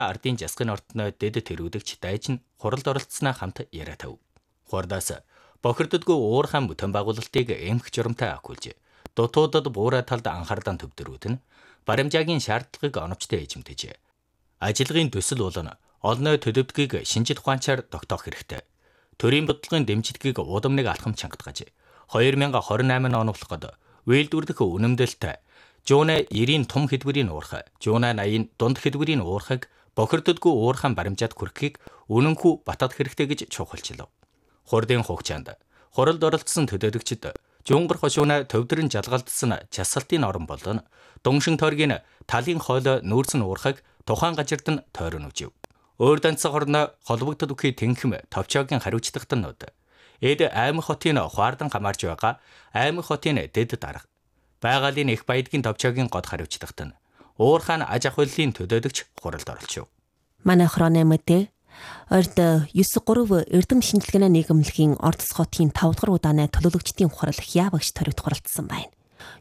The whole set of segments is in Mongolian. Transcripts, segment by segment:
ардын жасгын ортноо дэд тэрүүдэгч дайж нь хуралд оролцсноо хамт яриа тав. Хурдаас бохирддгүй уурхайн бүтээн байгуулалтыг эмх журамтай агуулж, дутуудад буурай талд анхаарлаа төвдөрүүд нь баримжаагийн шаардлагыг оновчтой эзэмдэж, ажиллагын төсөл болон олонний төлөвдгийг шинжит ухаанчаар тогтоох хэрэгтэй. Төрийн бодлогын дэмжлэгийг удамныг алхам чангатгаж, 2028 он болоход үйлдвэрлэх үнэмдэлтэй Жуна 90-ийн том хэдвэрийн уурхай, Жуна 80-ийн дунд хэдвэрийн уурхайг бохирддгүй уурхайн баримжаад хүрэхийг үнэнхүү батгах хэрэгтэй гэж чухалчлав. Хурдын хугацаанд хуралд оролцсон төдийлөгчд Жунгар хошууна төвдрөн жалгалдсан часалтын орон болон Дунгшин тойргийн талын хойлоо нүүрсэн уурхайг тухайн газарт нь тойрон үжив. Өөр данцаг хорноо холбогдод үхий тэнхэм товчоогийн хариуцлагатнууд эд аймаг хотын хуардан хамаарч байгаа аймаг хотын дэд дарга байгалийн их баядгийн товчоогийн год хариуцлагат нь уурхайн аж ахуйлын төдийлөгч хуралд оролцов. Манай хороны мэдээ Орд 9-3 Эрдэм шинжилгээний нийгэмлэгийн Ордос хотын 5 дахь удааны төлөөлөгчдийн хурал яавагч төрөд хуралдсан байна.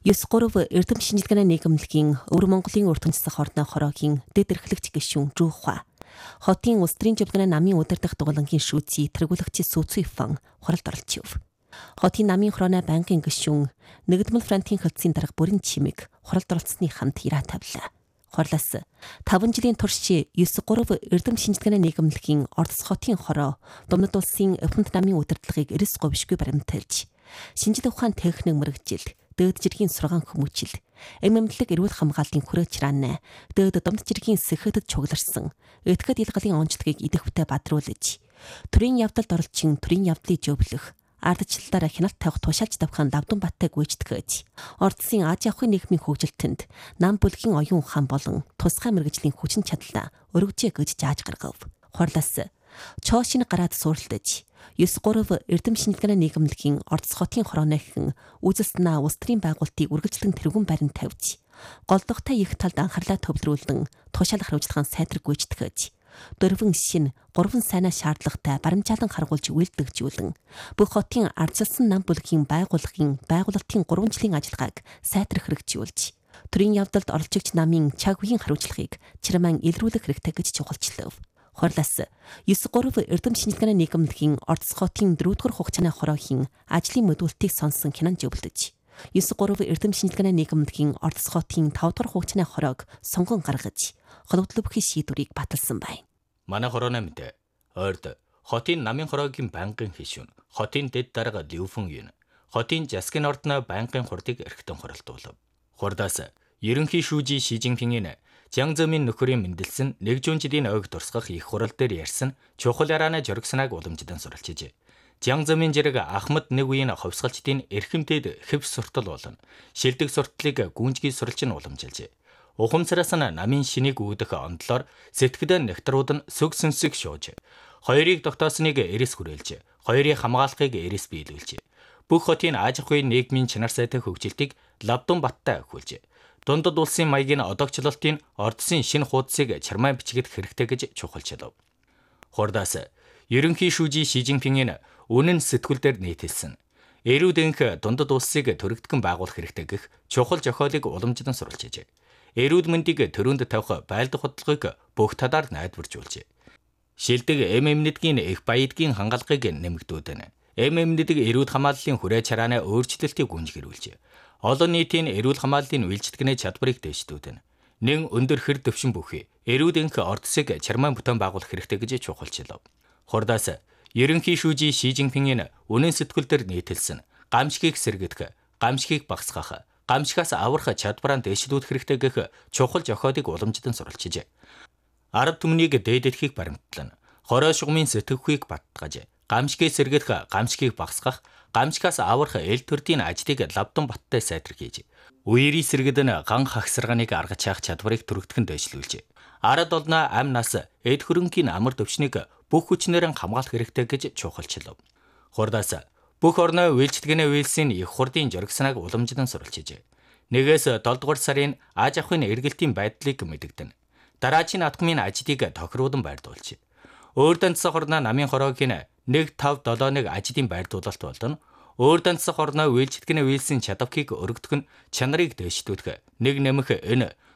9-3 Эрдэм шинжилгээний нийгэмлэгийн Өвөр Монголын өртөн засаг хорны хороогийн дэд эрхлэгч гишүүн Жууха, хотын улс төрийн жавлганы намын удирдах дугуулангийн шүүций тэргүүлэгч Сүцүйфан хуралд оролцов. Хотын намын хорооны банкын гишүүн Нэгдмэл Францын хөлтсийн дарга бүрэн чимэг хуралд оролцсны хамт ираа тавилаа. Хорлоос 5 жилийн турш 9-3 Эрдэм шинжилгээний нийгэмлэгийн Ордос хотын хороо Думнад улсын Өвхөнд намын удирдлагыг эрс говьшгүй баримтайлж, шинжлэх ухаан техник мэрэгжил, дээд жиргийн сургаан хүмүүжил, эмэмлэг эрүүл хамгааллын хүрээч раан, дээд Думд жиргийн сэхэтэд чугларсан этгээд илгалийн онцлогийг идэвхтэй бадруулж, төрийн явдалд оролцсон төрийн явдлыг жөвлөх, ардчлалаараа хяналт тавих тушаалж давхан давдан баттай гүйцэтгэж, Ордсын аж ахуйн нийгмийн хөгжилтөнд нам бүлгийн оюун ухаан болон тусгай мэрэгжлийн хүчин чадлаа өргөжээ гэж зааж гаргав. Хорлоос чоошин гараад суурилдаж, 9-3 Эрдэм шинжилгээний нийгэмлэгийн Ордос хотын хорооныхан үзэснаа улс төрийн байгуулалтыг үргэлжлэн тэргүүн барин тавьж, голдогтой их талд анхаарлаа төвлөрүүлэн тушаал хариуцлагын сайдраг гүйцэтгэж, 4 шин 3 сайнаа шаардлагатай баримжаалан харгуулж үйлдвэрлэжүүлэн бүх хотын ардчилсан нам бүлгийн байгууллагын 3 жилийн ажиллагааг сайдрах хэрэгжүүлж, төрийн явдалд оролцогч намын чаг үеийн хариуцлагыг чирмэн илрүүлэх хэрэгтэй гэж чухалчлав. Хорлоос 9-3 Эрдэм шинжилгээний нийгэмлэгийн Ордос хотын 4-р хугацааны хороогийн ажлын мөдүүлтийг сонсон хянан зөвлөж, 9-3 Эрдэм шинжилгээний нийгэмлэгийн Ордос хотын 5-р хугацааны хороог сонгон гаргаж, холбогдлобхийн шийдвэрийг баталсан байна. Манай хорооны мэдээ Орд хотын намын хороогийн банкын гишүүн, хотын дэд дарга Ливүн Юн, хотын жасгын ордны банкын хурдыг эрхтэн хоролдуулав. Хурдаас ерөнхий шүүжий Ши Жинпингийн Жангзэмийн нөхөрийн мэндэлсэн нэг зуун жилийн ойг дурсгах их хурал дээр ярьсан чухал ярианы журагснаг уламждан суралцжээ. Жангзэмийн зэрэг Ахмад нэг үеийн ховсгалчдын эрхэмтэд хэвс суртал болон шилдэг сурталыг гүнжгий суралж нь уламжилжээ. Ухамсараас нь намын шинийг үүдэх ондлоор сэтгэлдээ нэгтрүүд нь сүг сүнсэг шууж, хоёрыг тогтоосныг эрэс хүрээлж, хоёрыг хамгаалахыг эрэс биелүүлж, бүх хотын аж ахуйн нийгмийн чанар сайтай хөгжилтийг лавдун баттай ахиулж, дундад улсын маягийн одоогчлолтын Ордсын шинэ хуудсыг чармай бичигдэх хэрэгтэй гэж чухалчлав. Хурдаас ерөнхий шүүжий Ши Жинпингийн үнэн сэтгүүлдээр нийтэлсэн эрүүдэнх дундад улсыг төрөгдгөн байгуулах хэрэгтэй гэх чухал зохиолыг уламжлан сурвалжжээ. Эрүүл мэндийг төрөнд тавих байлдах хөдөлгөөг бүх талаар найдваржуулжээ. Шилдэг эмэмнэдгийн их баядгийн хангалтгыг нэмэгдүүлэн, эмэмнэдэг эрүүл хамгааллын хүрээ чарааны өөрчлөлтийг гүнзгийрүүлжээ. Олон нийтийн эрүүл хамгааллын үйлчлэгний чадварыг дэвшдүүлэн, нэн өндөр хэр дэвшин бүхий эрүүдэнх Ордсыг чармаан бүтээн байгуулах хэрэгтэй гэж чухалчлав. Хурдаас ерөнхий шүүжий Ши Жинпингийн үнэн сэтгүүлдэр нийтэлсэн гамшигыг сэргидэх, гамшигыг багасгах, гамшигаас аврах чадвараа дэвшүүлэх хэрэгтэй гэх чухал зохиолыг уламжлан сурвалжжээ. Арав түмнийг дээдэтгэхийг баримтлан, хорой шугамын сэтгэхүйг баттгаж, гамшигыг сэргидэх, гамшигыг багасгах, гамшигаас аврах эл төрдийн ажлыг лавдан баттай сайдрах хийж, үерийн сэргэдэн ган хагсарганыг аргаж хаах чадварыг төрөгдгөн дэвшлүүлжээ. Арад олно ам нас эд хөрөнгийн амар төвчнийг бүх хүчнээр хамгаалах хэрэгтэй гэж чухалчлав. Хурдаас бүх орны үйлчлэгээний үйлсийн их хурдын журагснаг уламжлан сурвалжжээ. 1-ээс 7 дугаар сарын аж ахуйн эргэлтийн байдлыг мэдэгдэн, дараачийн атгмын ажлыг тохируулан байрдуулж, өөр данцсах орны намын хороогийн 1-5-7-ыг ажлын байрдуулалт болон өөр данцсах орны үйлчлэгээний үйлсийн чадварыг өргөдөх нь чанарыг дэвшлүүлэх, нэг нэмэх энэ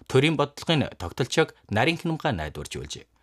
төрийн бодлогын тогтолцоог нарийн хянамгай найдваржуулж